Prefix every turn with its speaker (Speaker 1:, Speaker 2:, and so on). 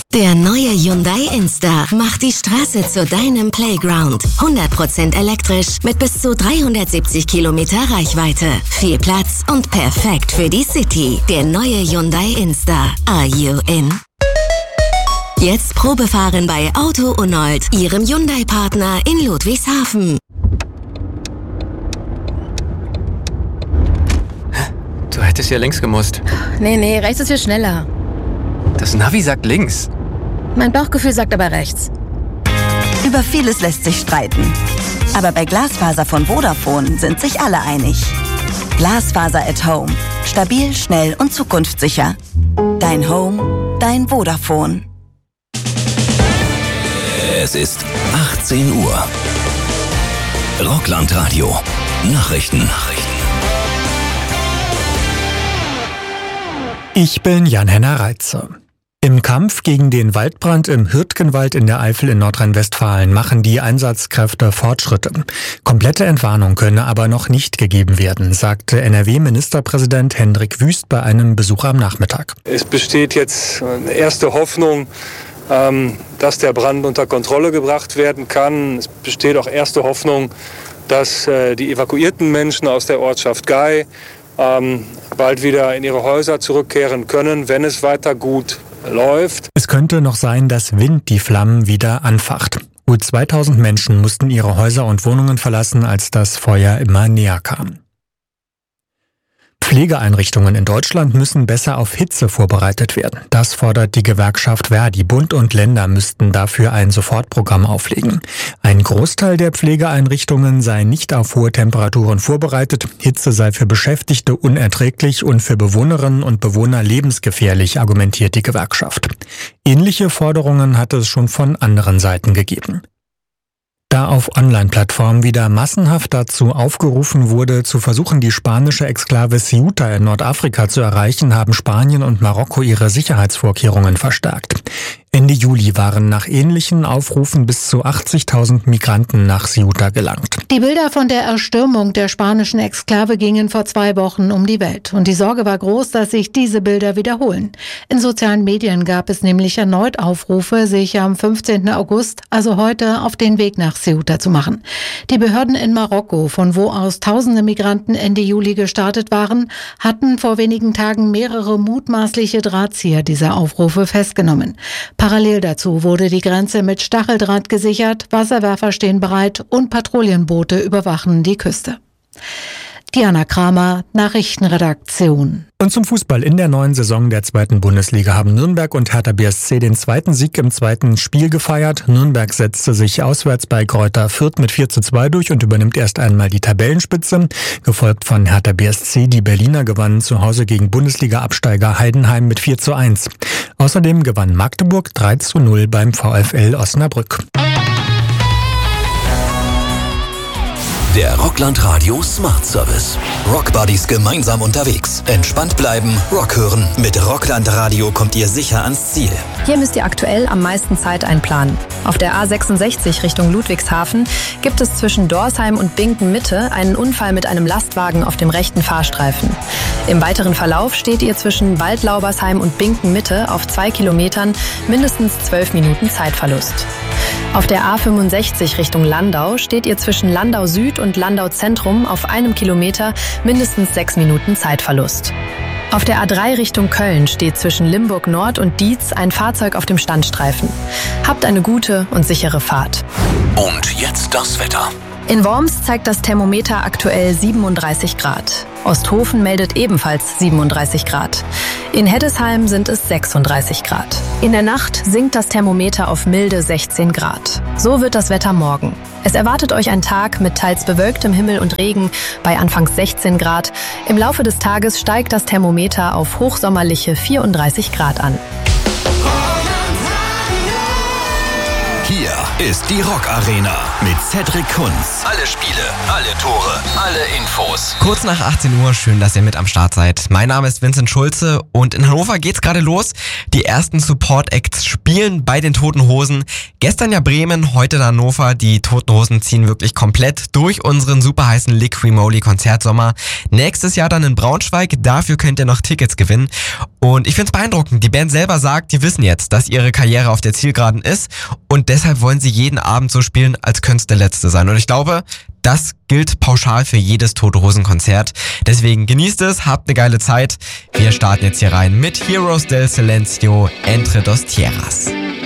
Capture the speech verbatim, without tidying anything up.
Speaker 1: Der neue Hyundai Insta macht die Straße zu deinem Playground. hundert Prozent elektrisch mit bis zu dreihundertsiebzig Kilometer Reichweite. Viel Platz und perfekt für die City. Der neue Hyundai Insta. Are you in? Jetzt Probefahren bei Auto Unold, Ihrem Hyundai-Partner in Ludwigshafen.
Speaker 2: Du hättest ja links gemusst.
Speaker 3: Nee, nee, rechts ist viel schneller.
Speaker 2: Das Navi sagt links.
Speaker 3: Mein Bauchgefühl sagt aber rechts.
Speaker 4: Über vieles lässt sich streiten. Aber bei Glasfaser von Vodafone sind sich alle einig. Glasfaser at Home. Stabil, schnell und zukunftssicher. Dein Home, dein Vodafone.
Speaker 5: Es ist achtzehn Uhr. Rockland-Radio. Nachrichten. Nachrichten.
Speaker 6: Ich bin Jan-Henner Reitze. Im Kampf gegen den Waldbrand im Hürtgenwald in der Eifel in Nordrhein-Westfalen machen die Einsatzkräfte Fortschritte. Komplette Entwarnung könne aber noch nicht gegeben werden, sagte N R W-Ministerpräsident Hendrik Wüst bei einem Besuch am Nachmittag.
Speaker 7: Es besteht jetzt eine erste Hoffnung, dass der Brand unter Kontrolle gebracht werden kann. Es besteht auch erste Hoffnung, dass die evakuierten Menschen aus der Ortschaft Gei bald wieder in ihre Häuser zurückkehren können, wenn es weiter gut läuft.
Speaker 6: Es könnte noch sein, dass Wind die Flammen wieder anfacht. Gut zweitausend Menschen mussten ihre Häuser und Wohnungen verlassen, als das Feuer immer näher kam. Pflegeeinrichtungen in Deutschland müssen besser auf Hitze vorbereitet werden. Das fordert die Gewerkschaft Verdi. Bund und Länder müssten dafür ein Sofortprogramm auflegen. Ein Großteil der Pflegeeinrichtungen sei nicht auf hohe Temperaturen vorbereitet. Hitze sei für Beschäftigte unerträglich und für Bewohnerinnen und Bewohner lebensgefährlich, argumentiert die Gewerkschaft. Ähnliche Forderungen hatte es schon von anderen Seiten gegeben. Da auf Online-Plattformen wieder massenhaft dazu aufgerufen wurde, zu versuchen, die spanische Exklave Ceuta in Nordafrika zu erreichen, haben Spanien und Marokko ihre Sicherheitsvorkehrungen verstärkt. Ende Juli waren nach ähnlichen Aufrufen bis zu achtzigtausend Migranten nach Ceuta gelangt.
Speaker 8: Die Bilder von der Erstürmung der spanischen Exklave gingen vor zwei Wochen um die Welt. Und die Sorge war groß, dass sich diese Bilder wiederholen. In sozialen Medien gab es nämlich erneut Aufrufe, sich am fünfzehnten August, also heute, auf den Weg nach Ceuta zu machen. Die Behörden in Marokko, von wo aus tausende Migranten Ende Juli gestartet waren, hatten vor wenigen Tagen mehrere mutmaßliche Drahtzieher dieser Aufrufe festgenommen. Parallel dazu wurde die Grenze mit Stacheldraht gesichert, Wasserwerfer stehen bereit und Patrouillenboote überwachen die Küste. Diana Kramer, Nachrichtenredaktion.
Speaker 6: Und zum Fußball. In der neuen Saison der zweiten Bundesliga haben Nürnberg und Hertha B S C den zweiten Sieg im zweiten Spiel gefeiert. Nürnberg setzte sich auswärts bei Greuther Fürth mit vier zu zwei durch und übernimmt erst einmal die Tabellenspitze. Gefolgt von Hertha B S C. Die Berliner gewannen zu Hause gegen Bundesliga-Absteiger Heidenheim mit vier zu eins. Außerdem gewann Magdeburg drei zu null beim VfL Osnabrück.
Speaker 5: Der Rockland Radio Smart Service. Rock Buddies gemeinsam unterwegs. Entspannt bleiben, Rock hören. Mit Rockland Radio kommt ihr sicher ans Ziel.
Speaker 9: Hier müsst ihr aktuell am meisten Zeit einplanen. Auf der A sechsundsechzig Richtung Ludwigshafen gibt es zwischen Dorsheim und Binken Mitte einen Unfall mit einem Lastwagen auf dem rechten Fahrstreifen. Im weiteren Verlauf steht ihr zwischen Waldlaubersheim und Binken Mitte auf zwei Kilometern mindestens zwölf Minuten Zeitverlust. Auf der A fünfundsechzig Richtung Landau steht ihr zwischen Landau Süd und Landau Zentrum auf einem Kilometer mindestens sechs Minuten Zeitverlust. Auf der A drei Richtung Köln steht zwischen Limburg Nord und Dietz ein Fahrzeug auf dem Standstreifen. Habt eine gute und sichere Fahrt.
Speaker 5: Und jetzt das Wetter.
Speaker 9: In Worms zeigt das Thermometer aktuell siebenunddreißig Grad. Osthofen meldet ebenfalls siebenunddreißig Grad. In Heddesheim sind es sechsunddreißig Grad. In der Nacht sinkt das Thermometer auf milde sechzehn Grad. So wird das Wetter morgen. Es erwartet euch ein Tag mit teils bewölktem Himmel und Regen bei anfangs sechzehn Grad. Im Laufe des Tages steigt das Thermometer auf hochsommerliche vierunddreißig Grad an.
Speaker 5: Hier ist die Rock Arena mit Cedric Kunz. Alle Spiele, alle Tore, alle Infos.
Speaker 10: Kurz nach achtzehn Uhr, schön, dass ihr mit am Start seid. Mein Name ist Vincent Schulze und in Hannover geht's gerade los. Die ersten Support-Acts spielen bei den Toten Hosen. Gestern ja Bremen, heute in Hannover. Die Toten Hosen ziehen wirklich komplett durch unseren super heißen Liqui Moly Konzertsommer. Nächstes Jahr dann in Braunschweig, dafür könnt ihr noch Tickets gewinnen. Und ich find's beeindruckend. Die Band selber sagt, die wissen jetzt, dass ihre Karriere auf der Zielgeraden ist und deshalb wollen sie jeden Abend so spielen, als könnte es der letzte sein. Und ich glaube, das gilt pauschal für jedes Tote Hosen Konzert. Deswegen genießt es, habt eine geile Zeit. Wir starten jetzt hier rein mit Heroes del Silencio, Entre dos Tierras.